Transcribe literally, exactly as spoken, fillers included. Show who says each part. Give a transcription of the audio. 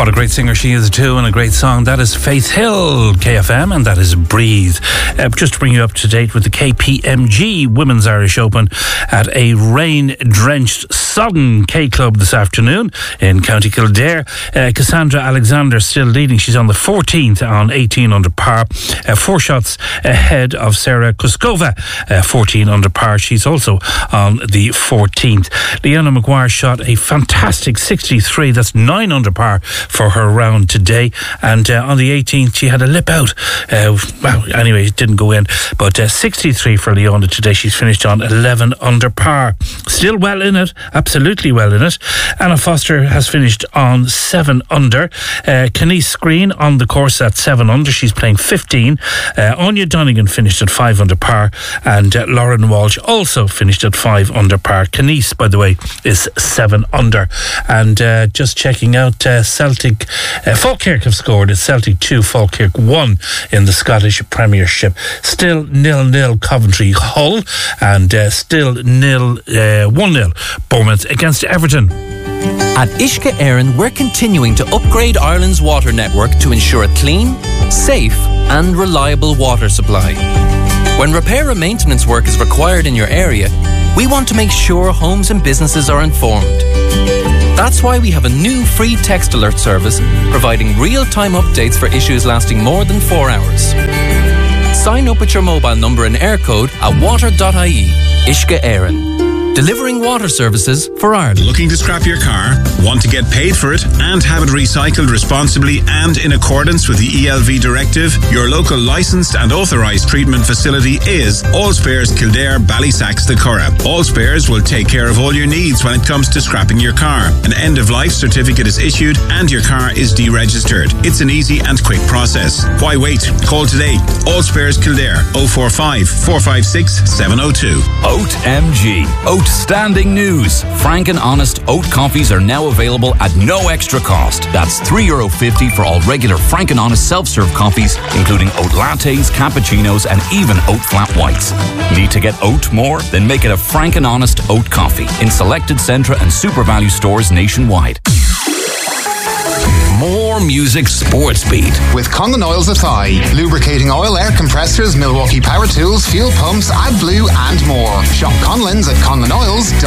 Speaker 1: What a great singer she is too, and a great song. That is Faith Hill, K F M, and that is Breathe. Uh, just to bring you up to date with the K P M G Women's Irish Open at a rain-drenched Sodden K Club this afternoon in County Kildare. Uh, Cassandra Alexander still leading. She's on the fourteenth on eighteen under par. Uh, four shots ahead of Sarah Kuskova, uh, fourteen under par. She's also on the fourteenth. Leona Maguire shot a fantastic sixty-three. That's nine under par for her round today. And uh, on the eighteenth, she had a lip out. Uh, well, anyway, it didn't go in. But uh, sixty-three for Leona today. She's finished on eleven under par. Still well in it. Absolutely well in it. Anna Foster has finished on seven under. Uh, Kenise Green on the course at seven under. She's playing fifteen. Uh, Anya Donegan finished at five under par. And uh, Lauren Walsh also finished at five under par. Kenise, by the way, is seven under. And uh, just checking out uh, Celtic, uh, Falkirk have scored. It's Celtic two, Falkirk one in the Scottish Premiership. Still nil-nil Coventry Hull, and uh, still nil uh, one nil Bournemouth against Everton.
Speaker 2: At Uisce Éireann, we're continuing to upgrade Ireland's water network to ensure a clean, safe and reliable water supply. When repair and maintenance work is required in your area, we want to make sure homes and businesses are informed. That's why we have a new free text alert service providing real-time updates for issues lasting more than four hours. Sign up with your mobile number and air code at water dot I E. Uisce Éireann. Delivering water services for Ireland.
Speaker 3: Looking to scrap your car? Want to get paid for it and have it recycled responsibly and in accordance with the E L V directive? Your local licensed and authorised treatment facility is All Spares Kildare, Ballysax, the Curragh. All Spares will take care of all your needs when it comes to scrapping your car. An end-of-life certificate is issued and your car is deregistered. It's an easy and quick process. Why wait? Call today. All Spares Kildare, oh four five, four five six, seven oh two.
Speaker 4: Oat M G. Outstanding news. Frank and Honest oat coffees are now available at no extra cost. That's three euro fifty for all regular Frank and Honest self-serve coffees, including oat lattes, cappuccinos and even oat flat whites. Need to get oat more? Then make it a Frank and Honest oat coffee in selected Centra and Super Value stores nationwide. More music sports beat
Speaker 5: with Conlon Oils Athy, lubricating oil, air compressors, Milwaukee power tools, fuel pumps, AdBlue and more. Shop Conlon's at conlon oils dot com.